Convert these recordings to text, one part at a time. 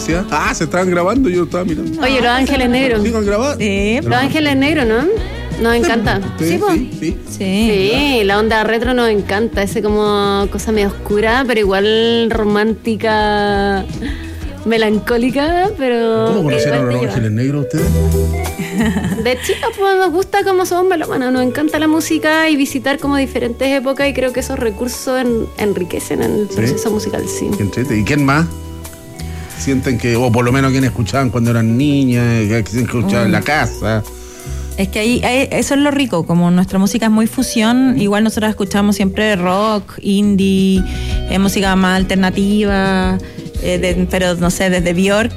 decía? Ah, se estaban grabando y yo estaba mirando. Oye, Los Ángeles Negros. ¿Sí, han grabado? Los Ángeles Negros, ¿no? Nos encanta. Sí, la onda retro nos encanta. Ese como cosa medio oscura, pero igual romántica, melancólica, pero... ¿Cómo conocieron a Los Ángeles Negros ustedes? De chicas, pues nos gusta como somos melómanos, nos encanta la música y visitar como diferentes épocas, y creo que esos recursos enriquecen el proceso musical, sí. ¿Y quién más? Sienten que, o por lo menos quienes escuchaban cuando eran niñas, que escuchaban en la casa. Es que ahí eso es lo rico, como nuestra música es muy fusión, igual nosotros escuchamos siempre rock, indie, música más alternativa, pero no sé, desde Björk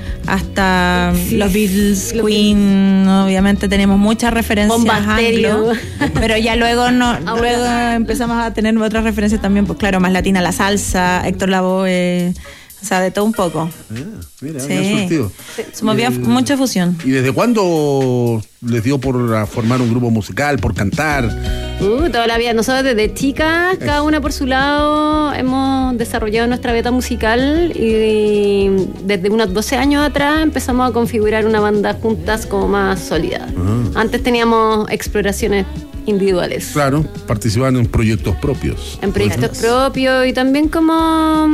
hasta los Beatles, Queen, obviamente tenemos muchas referencias anglo, pero ya luego empezamos a tener otras referencias también, pues claro, más latina, la salsa, Héctor Lavoe, o sea, de todo un poco. Mira, bien surtido. Somos bien mucha fusión. ¿Y desde cuándo les dio por formar un grupo musical, por cantar? Toda la vida. Nosotros desde chicas, cada una por su lado, hemos desarrollado nuestra beta musical, y desde unos 12 años atrás empezamos a configurar una banda juntas como más sólida. Antes teníamos exploraciones individuales. Claro, participaban en proyectos propios. En proyectos propios, y también como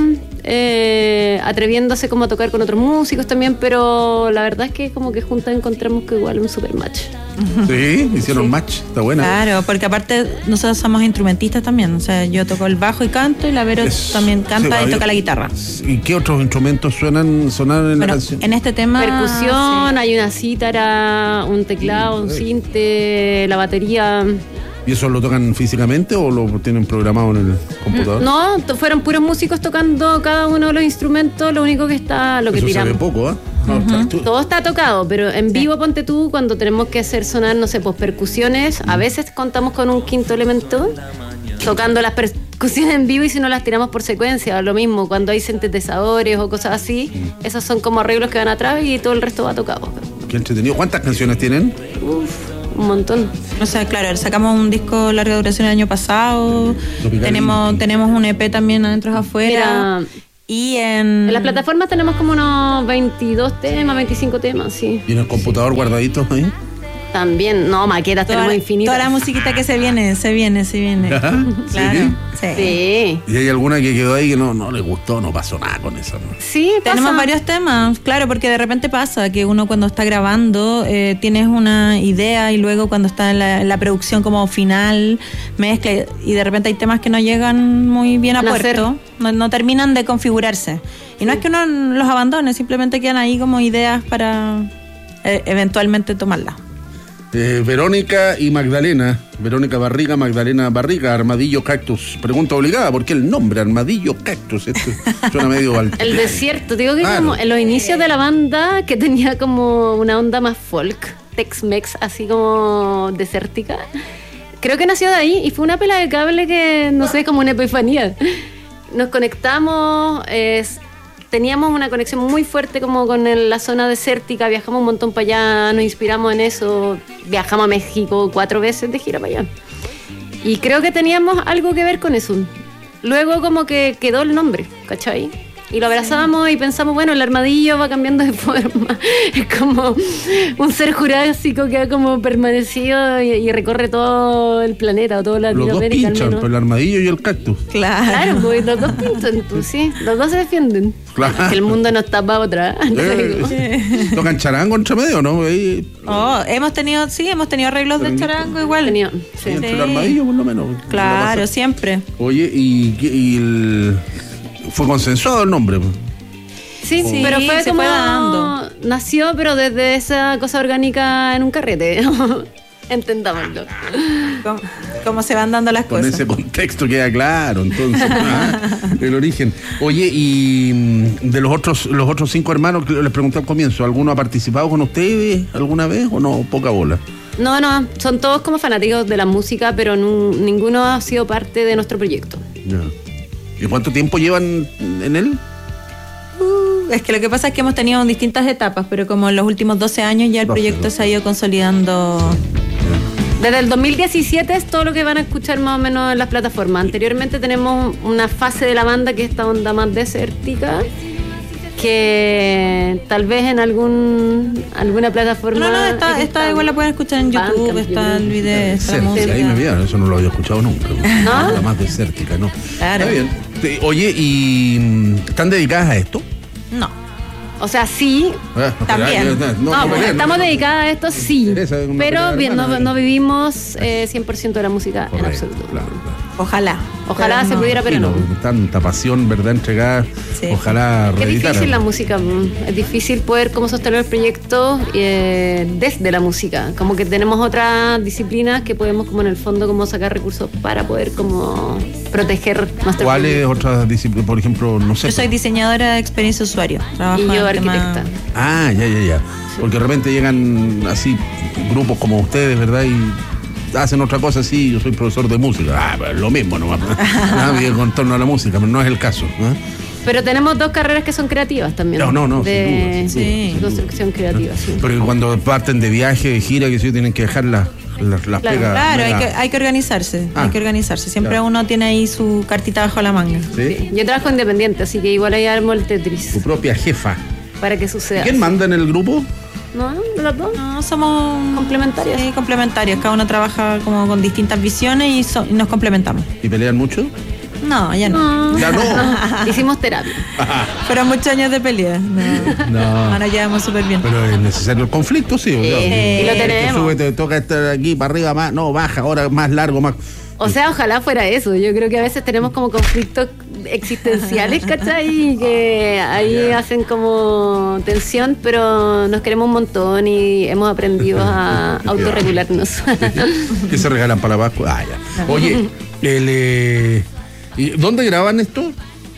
atreviéndose como a tocar con otros músicos también, pero la verdad es que como que juntas encontramos que igual un super match. Sí, hicieron match, está buena. Claro, porque aparte nosotros somos instrumentistas también, o sea, yo toco el bajo y canto, y la Vero también canta y toca la guitarra. ¿Y qué otros instrumentos sonaron en la canción? En este tema... Percusión, hay una cítara, un teclado, un sinte, la batería... ¿Y eso lo tocan físicamente o lo tienen programado en el computador? No, fueron puros músicos tocando cada uno de los instrumentos, lo único que está, lo que tiramos. Se ve poco, ¿eh? Todo está tocado, pero en vivo, ponte tú, cuando tenemos que hacer sonar, no sé, pues percusiones, a veces contamos con un quinto elemento tocando las percusiones en vivo, y si no las tiramos por secuencia, lo mismo, cuando hay sintetizadores o cosas así, esos son como arreglos que van atrás y todo el resto va tocado. Qué entretenido. ¿Cuántas canciones tienen? Un montón. O sea, claro, sacamos un disco larga duración el año pasado, tenemos un EP también adentro afuera. Mira, y en las plataformas tenemos como unos 22 temas, 25 temas, sí. ¿Y en el computador guardaditos ahí? También, no, maquetas tenemos infinitas. Toda la musiquita que se viene. Ajá, claro. Sí. ¿Y hay alguna que quedó ahí que no le gustó, no pasó nada con eso? ¿No? Sí, pasa. Tenemos varios temas, claro, porque de repente pasa que uno cuando está grabando tienes una idea, y luego cuando está en la producción como final, mezcla, y de repente hay temas que no llegan muy bien a puerto, no terminan de configurarse. Y no es que uno los abandone, simplemente quedan ahí como ideas para eventualmente tomarlas. Verónica y Magdalena. Verónica Barriga, Magdalena Barriga, Armadillo Cactus. Pregunta obligada, ¿por qué el nombre Armadillo Cactus? Esto suena medio alto. El desierto, digo que como en los inicios de la banda, que tenía como una onda más folk, Tex-Mex, así como desértica. Creo que nació de ahí, y fue una pela de cable que, no sé, como una epifanía. Nos conectamos, teníamos una conexión muy fuerte como con la zona desértica, viajamos un montón para allá, nos inspiramos en eso, viajamos a México 4 veces de gira para allá. Y creo que teníamos algo que ver con eso. Luego como que quedó el nombre, ¿cachai? Y lo abrazamos y pensamos, bueno, el armadillo va cambiando de forma. Es como un ser jurásico que ha como permanecido y recorre todo el planeta, o toda Latinoamérica. Los dos pinchan, el armadillo y el cactus. Claro, pues los dos pinchan, pues sí, los dos se defienden. Claro. Que el mundo nos tapa otra. ¿Tocan charango entre medio, no? Hemos tenido arreglos de charango igual. Sí. Entre el armadillo, por lo menos. Claro, siempre. Oye, fue consensuado el nombre. Sí, pero fue como nació, pero desde esa cosa orgánica en un carrete. Entendámoslo. ¿Cómo se van dando las cosas? Con ese contexto queda claro, entonces, el origen. Oye, y de los otros 5 hermanos que les pregunté al comienzo, ¿alguno ha participado con ustedes alguna vez o no? Poca bola. No, son todos como fanáticos de la música, pero ninguno ha sido parte de nuestro proyecto. Ya. ¿Y cuánto tiempo llevan en él? Es que lo que pasa es que hemos tenido distintas etapas, pero como en los últimos 12 años ya el proyecto se ha ido consolidando. Desde el 2017 es todo lo que van a escuchar más o menos en las plataformas. Anteriormente tenemos una fase de la banda que es esta onda más desértica, que tal vez en alguna plataforma. No, esta igual la pueden escuchar en YouTube, está el video, está la música. Ahí me vieron, eso no lo había escuchado nunca. ¿No? La más desértica, ¿no? Claro. Está bien. Oye, ¿y están dedicadas a esto? No. O sea, sí. También. Estamos dedicadas a esto, sí. Pero no vivimos 100% de la música. Correcto, en absoluto. Claro. Ojalá se pudiera, pero no. Tanta pasión, ¿verdad? Entregada. Sí. Ojalá reeditaran. Es difícil la música. Es difícil poder como sostener el proyecto desde la música. Como que tenemos otras disciplinas que podemos como en el fondo como sacar recursos para poder como proteger nuestro ¿Cuáles otras disciplinas? Por ejemplo, no sé. Yo soy diseñadora de experiencia usuario. Y yo arquitecta. Ah, ya. Sí. Porque de repente llegan así grupos como ustedes, ¿verdad? Y hacen otra cosa así, yo soy profesor de música. Pero lo mismo, ¿no? Nada en torno a la música, pero no es el caso. Pero tenemos 2 carreras que son creativas también. No, de sin duda. Construcción creativa, sí. Porque cuando parten de viaje, de gira, que sí, tienen que dejar las pegas. Claro, hay que organizarse. Hay que organizarse. Siempre uno tiene ahí su cartita bajo la manga. ¿Sí? Yo trabajo independiente, así que igual ahí armo el Tetris. Tu propia jefa. Para que suceda. ¿Quién manda en el grupo? No, las dos. No, somos complementarias. Sí, complementarias. Cada uno trabaja como con distintas visiones y nos complementamos. ¿Y pelean mucho? No, ya no. ¿Ya no? Hicimos terapia. Fueron muchos años de pelea. No. Ahora llevamos súper bien. Pero es necesario el conflicto, sí. Y lo tenemos. Te toca estar aquí para arriba, más, no, baja, ahora más largo, más. O sea, ojalá fuera eso. Yo creo que a veces tenemos como conflictos existenciales, ¿cachai? Que ahí hacen como tensión, pero nos queremos un montón y hemos aprendido a autorregularnos. ¿Qué se regalan para la Pascua? Ya. Oye, ¿y dónde graban esto?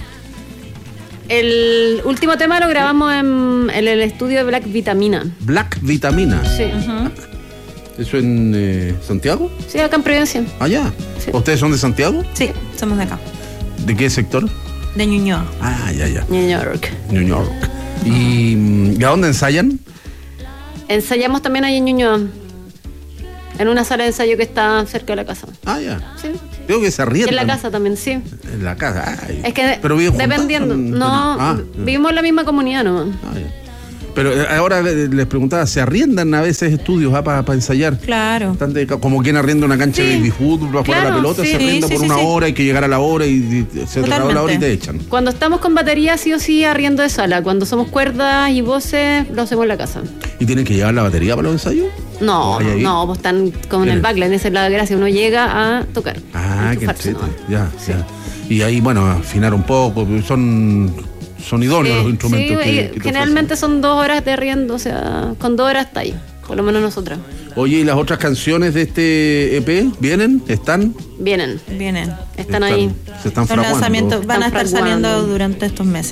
El último tema lo grabamos en el estudio de Black Vitamina. ¿Black Vitamina? Sí. ¿Eso en Santiago? Sí, acá en Providencia. ¿Allá? Sí. ¿Ustedes son de Santiago? Sí, somos de acá. ¿De qué sector? De Ñuñoa. Ya. New York. ¿Y a dónde ensayan? Ensayamos también ahí en Ñuñoa. En una sala de ensayo que está cerca de la casa. Ya. Sí. Creo que se arriendan. En la casa también, sí. En la casa, Es que pero viven juntas, dependiendo. Vivimos en la misma comunidad, ¿no? Ya. Pero ahora les preguntaba, ¿se arriendan a veces estudios para ensayar? Claro. Como quien arrienda una cancha de baby fútbol para jugar a la pelota, se arrienda por una hora, hay que llegar a la hora y se acabó la hora y te echan. Cuando estamos con batería, sí o sí, arriendo de sala. Cuando somos cuerdas y voces, lo hacemos en la casa. ¿Y tienen que llevar la batería para los ensayos? No, pues están como en el backline, esa es la gracia, uno llega a tocar. Qué entrete. Ya. Y ahí, bueno, afinar un poco, son idóneos los instrumentos que generalmente son 2 horas de arriendo, o sea, con 2 horas está ahí, por lo menos nosotras. Oye, ¿y las otras canciones de este EP vienen? ¿Están? Vienen. Vienen. Están ahí. Se están fraguando. Van a estar fraguando. saliendo durante estos meses.